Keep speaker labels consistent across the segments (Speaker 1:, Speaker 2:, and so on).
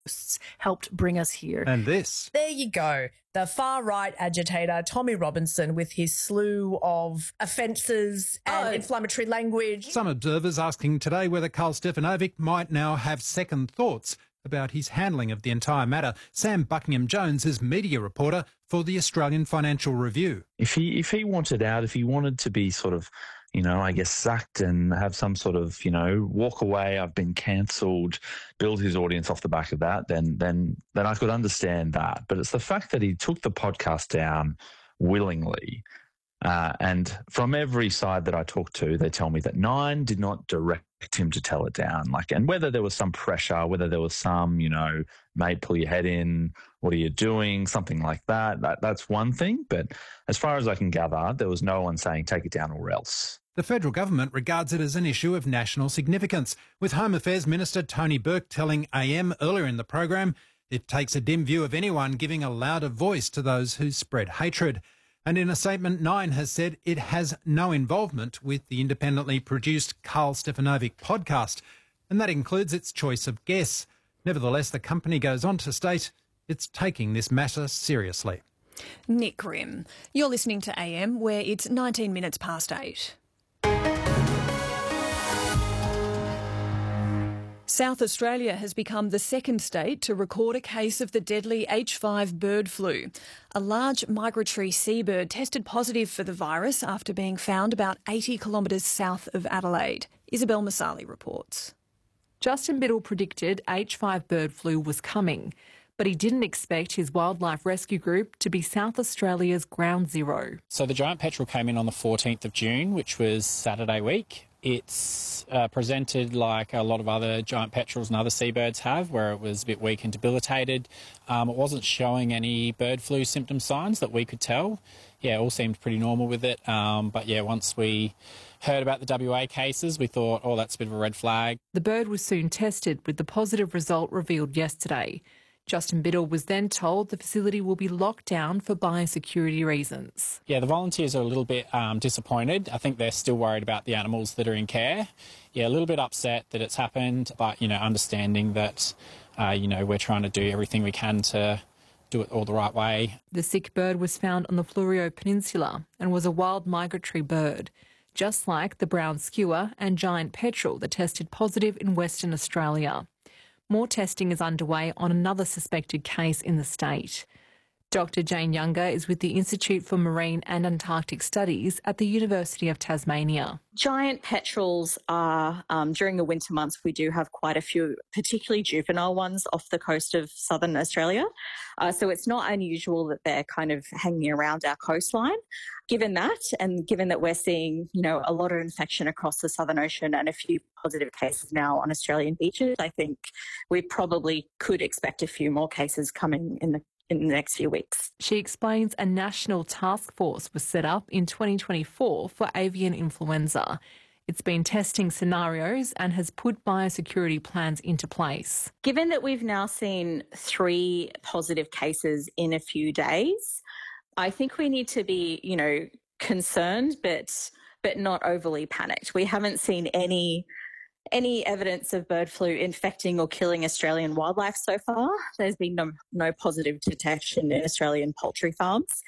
Speaker 1: helped bring us here.
Speaker 2: And this.
Speaker 3: There you go. The far-right agitator, Tommy Robinson, with his slew of offences and inflammatory language.
Speaker 2: Some observers asking today whether Karl Stefanovic might now have second thoughts about his handling of the entire matter. Sam Buckingham-Jones is media reporter for the Australian Financial Review.
Speaker 4: If he wanted out, if he wanted to be sort of, I guess, sacked and have some sort of, walk away, I've been cancelled, build his audience off the back of that, then I could understand that. But it's the fact that he took the podcast down willingly. And from every side that I talk to, they tell me that Nine did not direct him to tell it down. And whether there was some pressure, whether there was some, mate, pull your head in, what are you doing, something like that's one thing. But as far as I can gather, there was no one saying take it down or else.
Speaker 2: The federal government regards it as an issue of national significance, with Home Affairs Minister Tony Burke telling AM earlier in the program it takes a dim view of anyone giving a louder voice to those who spread hatred. And in a statement, Nine has said it has no involvement with the independently produced Karl Stefanovic podcast, and that includes its choice of guests. Nevertheless, the company goes on to state it's taking this matter seriously.
Speaker 1: Nick Grimm, you're listening to AM, where it's 19 minutes past 8. South Australia has become the second state to record a case of the deadly H5 bird flu. A large migratory seabird tested positive for the virus after being found about 80 kilometres south of Adelaide. Isabel Masali reports.
Speaker 5: Justin Biddle predicted H5 bird flu was coming, but he didn't expect his wildlife rescue group to be South Australia's ground zero.
Speaker 6: So the giant petrel came in on the 14th of June, which was Saturday week. It's presented like a lot of other giant petrels and other seabirds have, where it was a bit weak and debilitated. It wasn't showing any bird flu symptom signs that we could tell. Yeah, it all seemed pretty normal with it. But yeah, once we heard about the WA cases, we thought, that's a bit of a red flag.
Speaker 5: The bird was soon tested, with the positive result revealed yesterday. Justin Biddle was then told the facility will be locked down for biosecurity reasons.
Speaker 6: Yeah, the volunteers are a little bit disappointed. I think they're still worried about the animals that are in care. Yeah, a little bit upset that it's happened, but, understanding that, we're trying to do everything we can to do it all the right way.
Speaker 5: The sick bird was found on the Fleurieu Peninsula and was a wild migratory bird, just like the brown skua and giant petrel that tested positive in Western Australia. More testing is underway on another suspected case in the state. Dr Jane Younger is with the Institute for Marine and Antarctic Studies at the University of Tasmania.
Speaker 7: Giant petrels are, during the winter months, we do have quite a few, particularly juvenile ones off the coast of southern Australia. So it's not unusual that they're kind of hanging around our coastline. Given that, and given that we're seeing, a lot of infection across the Southern Ocean and a few positive cases now on Australian beaches, I think we probably could expect a few more cases coming in the next few weeks.
Speaker 5: She explains a national task force was set up in 2024 for avian influenza. It's been testing scenarios and has put biosecurity plans into place.
Speaker 7: Given that we've now seen 3 positive cases in a few days, I think we need to be, concerned, but not overly panicked. We haven't seen any evidence of bird flu infecting or killing Australian wildlife so far. There's been no positive detection in Australian poultry farms.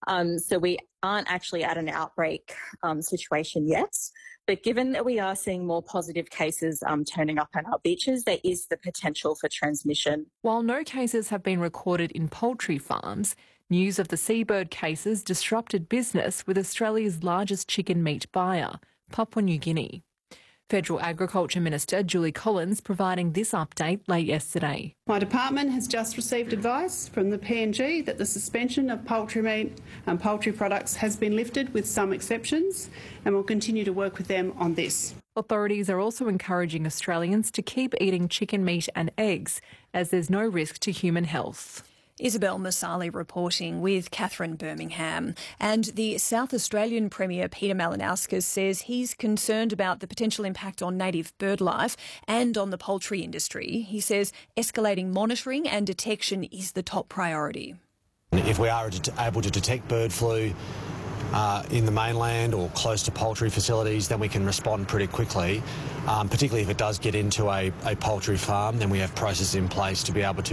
Speaker 7: So we aren't actually at an outbreak situation yet. But given that we are seeing more positive cases turning up on our beaches, there is the potential for transmission.
Speaker 5: While no cases have been recorded in poultry farms, news of the seabird cases disrupted business with Australia's largest chicken meat buyer, Papua New Guinea. Federal Agriculture Minister Julie Collins providing this update late yesterday.
Speaker 8: My department has just received advice from the PNG that the suspension of poultry meat and poultry products has been lifted with some exceptions, and we'll continue to work with them on this.
Speaker 5: Authorities are also encouraging Australians to keep eating chicken meat and eggs, as there's no risk to human health.
Speaker 1: Isabel Masali reporting with Catherine Birmingham. And the South Australian Premier Peter Malinauskas says he's concerned about the potential impact on native bird life and on the poultry industry. He says escalating monitoring and detection is the top priority.
Speaker 9: If we are able to detect bird flu in the mainland or close to poultry facilities, then we can respond pretty quickly. Particularly if it does get into a poultry farm, then we have processes in place to be able to